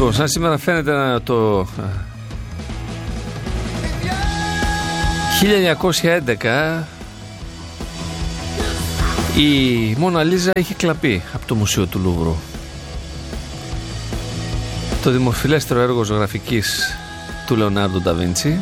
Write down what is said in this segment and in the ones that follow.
Λοιπόν, σαν σήμερα φαίνεται το 1911 η Μόνα Λίζα είχε κλαπεί από το Μουσείο του Λούβρου. Το δημοφιλέστερο έργο ζωγραφικής του Λεωνάρντο ντα Βίντσι,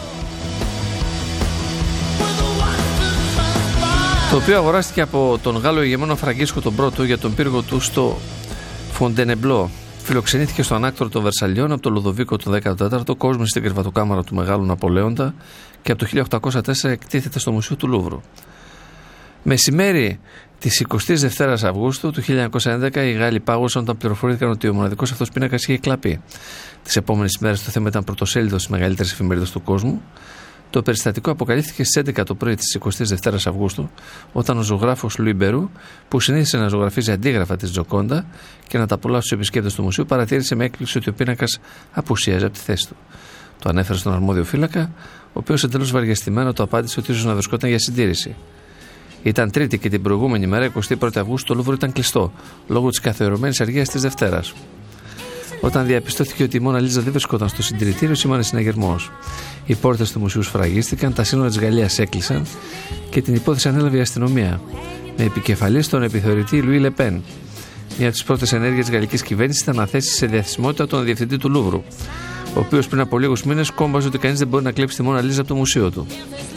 το οποίο αγοράστηκε από τον Γάλλο ηγεμόνα Φραγκίσκο τον Πρώτο για τον πύργο του στο Φοντενεμπλό. Φιλοξενήθηκε στο ανάκτορο των Βερσαλιών από τον Λουδοβίκο τον 14ο, κόσμο στην κρεβατοκάμαρα του Μεγάλου Ναπολέοντα, και από το 1804 εκτίθεται στο Μουσείο του Λούβρου. Μεσημέρι της 22ης Αυγούστου του 1911 οι Γάλλοι πάγωσαν όταν πληροφορήθηκαν ότι ο μοναδικός αυτός πίνακας είχε κλαπεί. Τις επόμενες ημέρες το θέμα ήταν πρωτοσέλιδο στις μεγαλύτερες εφημερίδες του κόσμου. Το περιστατικό αποκαλύφθηκε στις 11 το πρωί της 22ης Αυγούστου, όταν ο ζωγράφος Λουί Μπερού, που συνήθιζε να ζωγραφίζει αντίγραφα της Τζοκόντα και να τα πουλά στους επισκέπτες του μουσείου, παρατήρησε με έκπληξη ότι ο πίνακας απουσίαζε από τη θέση του. Το ανέφερε στον αρμόδιο φύλακα, ο οποίος εντελώς βαριεστημένο το απάντησε ότι ίσως να βρισκόταν για συντήρηση. Ήταν Τρίτη και την προηγούμενη μέρα, 21η Αυγούστου, το Λούβρο ήταν κλειστό, λόγω της καθιερωμένης αργίας της Δευτέρας. Όταν διαπιστώθηκε ότι η Μόνα Λίζα δεν βρισκόταν στο συντηρητήριο, σήμανε συναγερμός. Οι πόρτες του μουσείου σφραγίστηκαν, τα σύνορα της Γαλλίας έκλεισαν και την υπόθεση ανέλαβε η αστυνομία, με επικεφαλής τον επιθεωρητή Λουί Λεπέν. Μια από τις πρώτες ενέργειες της γαλλικής κυβέρνησης ήταν να θέσει σε διαθεσιμότητα τον διευθυντή του Λούβρου, ο οποίος πριν από λίγους μήνες κόμπαζε ότι κανείς δεν μπορεί να κλέψει τη Μόνα Λίζα από το μουσείο του.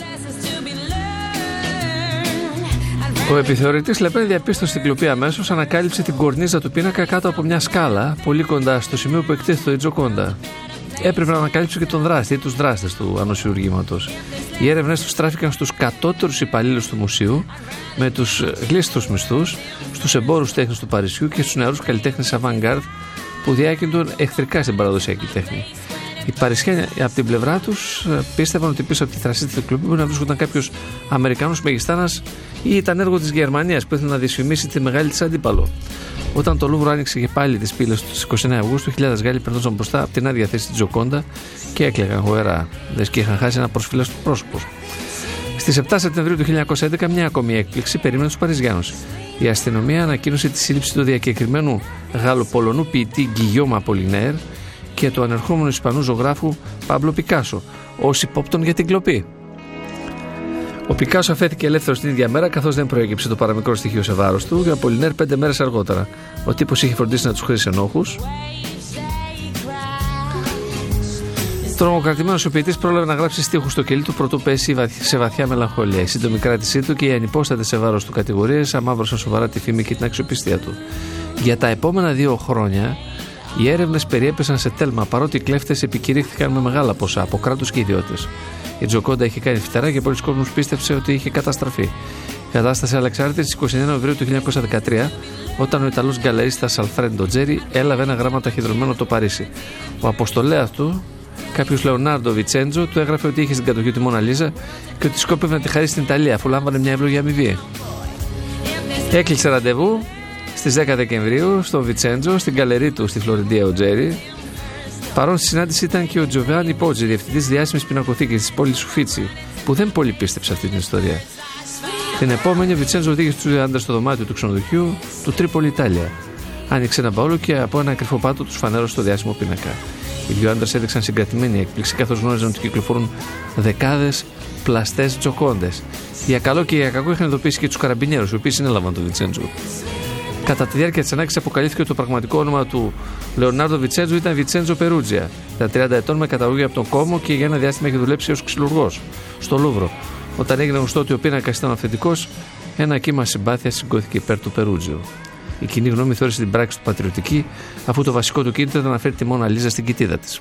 Ο επιθεωρητής Λεπέν διαπίστωσε την κλοπή αμέσως, ανακάλυψε την κορνίζα του πίνακα κάτω από μια σκάλα, πολύ κοντά στο σημείο που εκτίθεται η Τζοκόντα. Έπρεπε να ανακαλύψει και τον δράστη ή τους δράστες του ανοσιουργήματος. Οι έρευνες τους στράφηκαν στους κατώτερους υπαλλήλους του μουσείου, με τους γλίστρους μισθούς, στους εμπόρους τέχνης του Παρισιού και στους νεαρούς καλλιτέχνες avant-garde που διάκυντουν εχθρικά στην παραδοσιακή τέχνη. Οι Παρισιάνοι από την πλευρά τους πίστευαν ότι πίσω από τη θρασίτητη κλοπή μπορεί να βρίσκονταν κάποιος Αμερικανός μεγιστάνας ή ήταν έργο της Γερμανίας που ήθελε να δυσφημίσει τη μεγάλη της αντίπαλο. Όταν το Λούβρο άνοιξε και πάλι τις πύλες του στις 29 Αυγούστου, χιλιάδες Γάλλοι περνούσαν μπροστά από την άδεια θέση της Τζοκόντα και έκλαιγαν γοερά, λες και είχαν χάσει ένα προσφυλές του πρόσωπο. Στις 7 Σεπτεμβρίου του 1911, μια ακόμη έκπληξη περίμενε τους Παριζιάνους. Η αστυνομία ανακοίνωσε τη σύλληψη του διακεκριμένου Γάλλο-Πολωνού ποιητή Γκυγιώμα Απολινέρ και του ανερχόμενου Ισπανού ζωγράφου Πάμπλο Πικάσο ως υπόπτων για την κλοπή. Ο Πικάσο αφέθηκε ελεύθερος την ίδια μέρα, καθώς δεν προέκυψε το παραμικρό στοιχείο σε βάρος του. Ο Απολινέρ 5 μέρες αργότερα. Ο τύπος είχε φροντίσει να τους χρήσει ενόχους. Τρομοκρατημένος ο ποιητής πρόλαβε να γράψει στίχους στο κελί του πρωτού πέσει σε βαθιά μελαγχολία. Η σύντομη κράτησή του και οι ανυπόστατες σε βάρος του κατηγορίες αμαύρωσαν σοβαρά τη φήμη και την αξιοπιστία του. Για τα επόμενα 2 χρόνια οι έρευνες περιέπεσαν σε τέλμα, παρότι οι κλέφτες επικηρύχθηκαν με μεγάλα ποσά από κράτος και ιδιώτες. Η Τζοκόντα είχε κάνει φτερά και πολλοί κόσμος πίστεψε ότι είχε καταστραφεί. Η κατάσταση άλλαξε στις 29 Νοεμβρίου του 1913, όταν ο Ιταλός γκαλερίστας Αλφρέντο Τζέρι έλαβε ένα γράμμα ταχυδρομμένο από το Παρίσι. Ο αποστολέας του, κάποιος Λεωνάρντο Βιτσέντζο, του έγραφε ότι είχε στην κατοχή τη Μόνα Λίζα και ότι σκόπευε να τη χαρίσει στην Ιταλία, αφού λάμβανε μια ευλογή αμοιβή. Έκλεισε ραντεβού στις 10 Δεκεμβρίου στον Βιτσέντζο, στην γκαλερί του στη Φλωρεντία ο Τζέρι. Παρόν στη συνάντηση ήταν και ο Τζοβάνι Πότζι, διευθυντής διάσημης πινακοθήκης της πόλης Ουφίτσι, που δεν πολύ πίστεψε αυτή την ιστορία. Την επόμενη, ο Βιτσέντζο οδήγησε τους 2 άντρες στο δωμάτιο του ξενοδοχείου του Τρίπολη, Ιταλία. Άνοιξε ένα μπαούλο και από ένα κρυφό πάτο τους φανέρωσε το διάσημο πίνακα. Οι 2 άντρες έδειξαν συγκρατημένη έκπληξη, καθώς γνώριζαν ότι κυκλοφορούν δεκάδες πλαστές Τζοκόντες. Για καλό και για κακό είχαν ειδοποιήσει και τους καραμπινιέρους, οι οποίοι συνέλαβαν τον Βιτσέντζο. Κατά τη διάρκεια της ανάκρισης αποκαλύφθηκε ότι το πραγματικό όνομα του Λεωνάρντο Βιτσέντζο ήταν Βιτσέντζο Περούτζια. Ήταν 30 ετών με καταγωγή από τον Κόμο και για ένα διάστημα είχε δουλέψει ως ξυλουργός στο Λούβρο. Όταν έγινε γνωστό ότι ο πίνακας ήταν αυθεντικός, ένα κύμα συμπάθειας σηκώθηκε υπέρ του Περούτζιο. Η κοινή γνώμη θεώρησε την πράξη του πατριωτική, αφού το βασικό του κίνητρο ήταν να φέρει τη Μόνα Λίζα στην κοιτίδα της.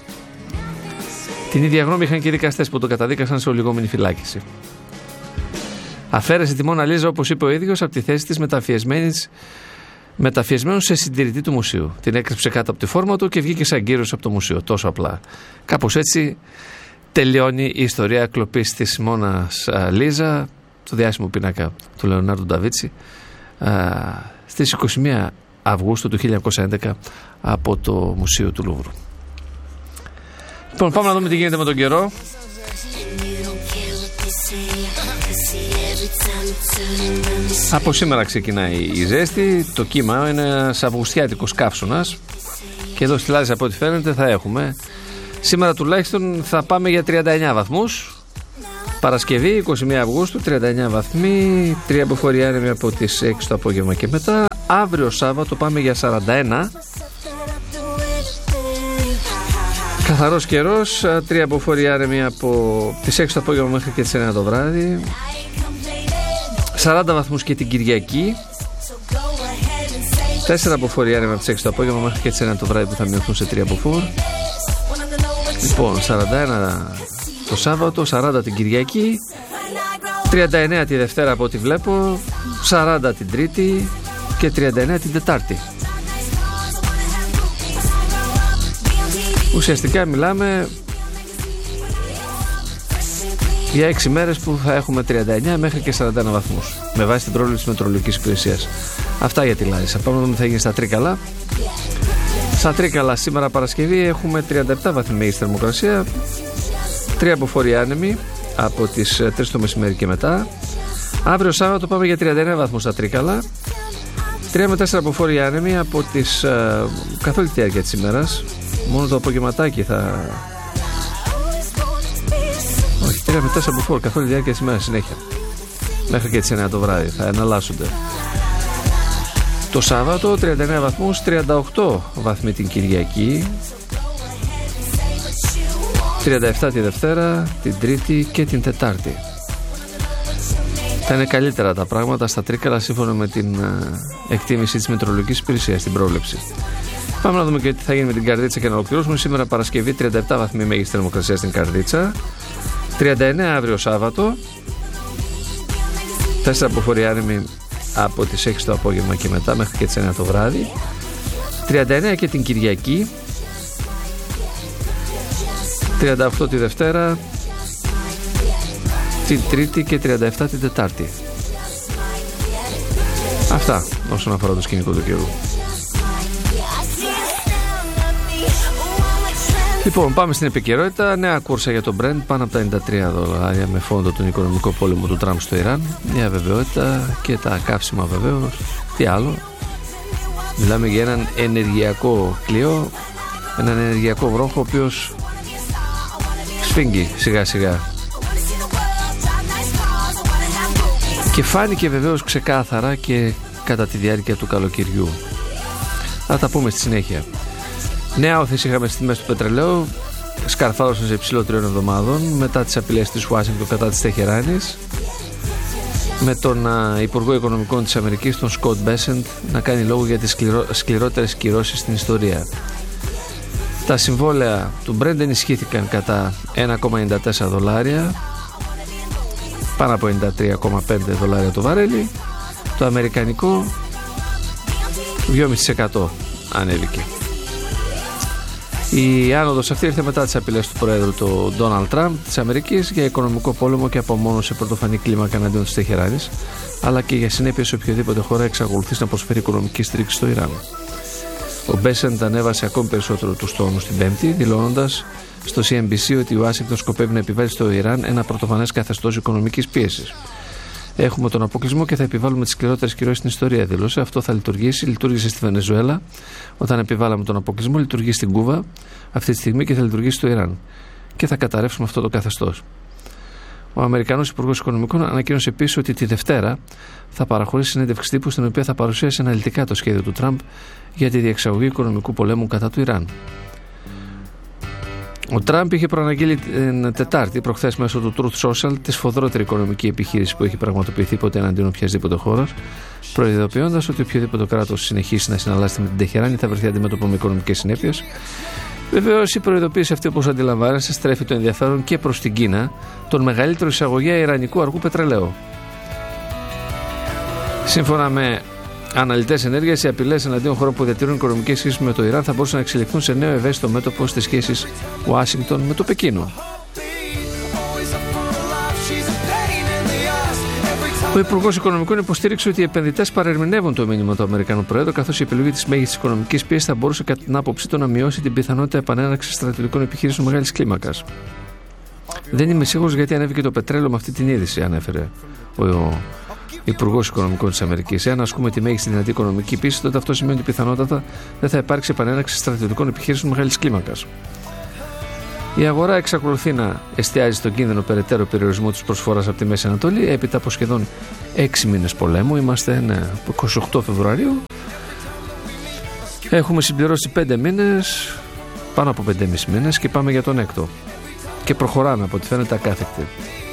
Την ίδια γνώμη είχαν και οι δικαστές που τον καταδίκασαν σε ολιγόμενη φυλάκιση. Αφαίρεσε τη Μόνα Λίζα, όπως είπε ο ίδιος, από τη θέση της μεταφιεσμένου σε συντηρητή του μουσείου. Την έκρυψε κάτω από τη φόρμα του και βγήκε σαν γύρος από το μουσείο. Τόσο απλά. Κάπως έτσι τελειώνει η ιστορία κλοπής της Μόνας Λίζα, το διάσημο πίνακα του Λεωνάρντο ντα Βίντσι, στις 21 Αυγούστου του 1911 από το Μουσείο του Λούβρου. Λοιπόν, πάμε να δούμε τι γίνεται με τον καιρό. Από σήμερα ξεκινάει η ζέστη. Το κύμα είναι ένας αυγουστιάτικος καύσωνας Και εδώ στη Λάρισα, από ό,τι φαίνεται, θα έχουμε. Σήμερα τουλάχιστον θα πάμε για 39 βαθμούς. Παρασκευή 21 Αυγούστου, 39 βαθμοί, 3 αποφορία άνεμοι από τις 6 το απόγευμα και μετά. Αύριο Σάββατο πάμε για 41. Καθαρός καιρός, 3 αποφορία άνεμοι από τις 6 το απόγευμα μέχρι και τις 9 το βράδυ. 40 βαθμούς και την Κυριακή. 4 αποφορία άνεμοι από τις 6 το απόγευμα μέχρι και τις 9 το βράδυ που θα μειωθούν σε 3 αποφόρ. Λοιπόν, 41 το Σάββατο, 40 την Κυριακή, 39 τη Δευτέρα από ό,τι βλέπω, 40 την Τρίτη και 39 την Τετάρτη. Ουσιαστικά μιλάμε για 6 μέρες που θα έχουμε 39 μέχρι και 41 βαθμούς με βάση την πρόβλεψη της Μετεωρολογικής Υπηρεσίας. Αυτά για τη Λάρισα. Πάμε να δούμε τι θα γίνει στα Τρίκαλα. Στα Τρίκαλα σήμερα Παρασκευή έχουμε 37 βαθμοί μέγιστη θερμοκρασία, 3 αποφόροι άνεμοι από τις 3 το μεσημέρι και μετά. Αύριο Σάββατο πάμε για 39 βαθμούς στα Τρίκαλα, 3 με 4 αποφόροι άνεμοι από τις καθ' όλη τη διάρκεια της ημέρας. Μόνο το απογευματάκι θα... Όχι, 3 με 4 αποφόροι καθ' όλη τη διάρκεια της ημέρας συνέχεια. Μέχρι και τις 9 το βράδυ θα εναλλάσσονται. Το Σάββατο 39 βαθμούς, 38 βαθμοί την Κυριακή, 37 τη Δευτέρα, την Τρίτη και την Τετάρτη. Θα είναι καλύτερα τα πράγματα στα Τρίκαλα σύμφωνα με την εκτίμηση της Μετεωρολογικής Υπηρεσίας, την πρόβλεψη. Πάμε να δούμε και τι θα γίνει με την Καρδίτσα και να ολοκληρώσουμε. Σήμερα Παρασκευή 37 βαθμοί μέγιστη θερμοκρασία στην Καρδίτσα, 39 αύριο Σάββατο, 4 αποφοροί άνεμοι από τις 6 το απόγευμα και μετά μέχρι και τις 9 το βράδυ, 39 και την Κυριακή, 38 τη Δευτέρα, την Τρίτη και 37 την Τετάρτη. Αυτά όσον αφορά το σκηνικό του καιρού. Λοιπόν, πάμε στην επικαιρότητα. Νέα κούρσα για τον Brent, πάνω από τα $93 με φόντο τον οικονομικό πόλεμο του Τραμπ στο Ιράν. Μια βεβαιότητα και τα καύσιμα βεβαίως. Τι άλλο. Μιλάμε για έναν ενεργειακό κλειό, έναν ενεργειακό βρόχο ο οποίος σφίγγει σιγά σιγά. Και φάνηκε βεβαίως ξεκάθαρα και κατά τη διάρκεια του καλοκαιριού. Θα τα πούμε στη συνέχεια. Νέα όθηση είχαμε στις τιμές του πετρελαίου, σκαρφάλωσαν σε υψηλό 3 εβδομάδων μετά τις απειλές της Ουάσιγκτον κατά της Τεχεράνης, με τον Υπουργό Οικονομικών της Αμερικής, τον Σκοτ Μπέσεντ, να κάνει λόγο για τις σκληρότερες κυρώσεις στην ιστορία. Τα συμβόλαια του Brent ενισχύθηκαν κατά $1,94, πάνω από $93,5 το βαρέλι. Το αμερικανικό 2,5% ανέβηκε. Η άνοδος αυτή ήρθε μετά τις απειλές του Προέδρου του Ντόναλντ Τραμπ της Αμερικής για οικονομικό πόλεμο και απομόνωση σε πρωτοφανή κλίμακα εναντίον της Τεχεράνης, αλλά και για συνέπειες σε οποιοδήποτε χώρα εξακολουθεί να προσφέρει οικονομική στήριξη στο Ιράν. Ο Μπέσεντ ανέβασε ακόμη περισσότερο τους τόνους την Πέμπτη, δηλώνοντας στο CNBC ότι η Ουάσιγκτον σκοπεύει να επιβάλλει στο Ιράν ένα πρωτοφανές καθεστώς οικονομικής πίεσης. Έχουμε τον αποκλεισμό και θα επιβάλλουμε τις σκληρότερες κυρώσεις στην ιστορία, δήλωσε. Αυτό θα λειτουργήσει. Λειτουργήσε στη Βενεζουέλα όταν επιβάλαμε τον αποκλεισμό, λειτουργεί στην Κούβα αυτή τη στιγμή και θα λειτουργήσει στο Ιράν. Και θα καταρρεύσουμε αυτό το καθεστώς. Ο Αμερικανός Υπουργός Οικονομικών ανακοίνωσε επίσης ότι τη Δευτέρα θα παραχωρήσει συνέντευξη τύπου στην οποία θα παρουσιάσει αναλυτικά το σχέδιο του Τραμπ για τη διεξαγωγή οικονομικού πολέμου κατά του Ιράν. Ο Τραμπ είχε προαναγγείλει την Τετάρτη, προχθές, μέσω του Truth Social, τη σφοδρότερη οικονομική επιχείρηση που έχει πραγματοποιηθεί ποτέ εναντίον οποιασδήποτε χώρα, προειδοποιώντας ότι οποιοδήποτε κράτος συνεχίσει να συναλλάσσεται με την Τεχεράνη θα βρεθεί αντιμέτωπο με οικονομικές συνέπειες. Βεβαίως, η προειδοποίηση αυτή, όπως αντιλαμβάνεστε, στρέφει το ενδιαφέρον και προς την Κίνα, τον μεγαλύτερο εισαγωγέα ιρανικού αργού πετρελαίου. Σύμφωνα με αναλυτές ενέργειας, οι απειλές εναντίον χωρών που διατηρούν οικονομικές σχέσεις με το Ιράν θα μπορούσαν να εξελιχθούν σε νέο ευαίσθητο μέτωπο στις σχέσεις Ουάσιγκτον με το Πεκίνο. Ο Υπουργός Οικονομικών υποστήριξε ότι οι επενδυτές παρερμηνεύουν το μήνυμα του Αμερικανού Προέδρου, καθώς η επιλογή της μέγιστης οικονομικής πίεσης θα μπορούσε κατά την άποψή του να μειώσει την πιθανότητα επανέναρξης στρατιωτικών επιχειρήσεων μεγάλης κλίμακας. Δεν είμαι σίγουρος γιατί ανέβηκε το πετρέλαιο με αυτή την είδηση, ανέφερε ο Υπουργός Οικονομικών της Αμερικής. Εάν ασκούμε τη μέγιστη δυνατή οικονομική πίεση, τότε αυτό σημαίνει ότι πιθανότατα δεν θα υπάρξει επανέναρξη στρατιωτικών επιχειρήσεων μεγάλης κλίμακας. Η αγορά εξακολουθεί να εστιάζει στον κίνδυνο περαιτέρω περιορισμού της προσφοράς από τη Μέση Ανατολή. Έπειτα από σχεδόν 6 μήνες πολέμου, είμαστε 28 Φεβρουαρίου. Έχουμε συμπληρώσει 5 μήνες, πάνω από 5,5 μήνες και πάμε για τον έκτο. Και προχωράμε από ό,τι φαίνεται ακάθεκτη.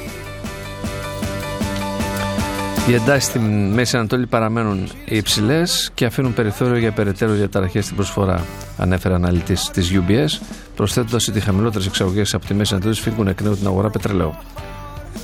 Οι εντάσεις στη Μέση Ανατολή παραμένουν υψηλές και αφήνουν περιθώριο για περαιτέρω διαταραχές στην προσφορά, ανέφερε αναλυτής της UBS, προσθέτοντας ότι οι χαμηλότερες εξαγωγές από τη Μέση Ανατολή σφίγγουν εκ νέου την αγορά πετρελαίου.